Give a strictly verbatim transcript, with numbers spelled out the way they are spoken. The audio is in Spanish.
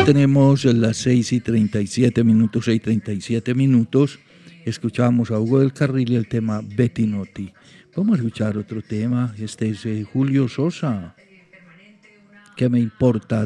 Ya tenemos las seis y treinta y siete minutos, seis y treinta y siete minutos. Escuchamos a Hugo del Carril y el tema Betty Notti. Vamos a escuchar otro tema. Este es eh, Julio Sosa. ¿Qué me importa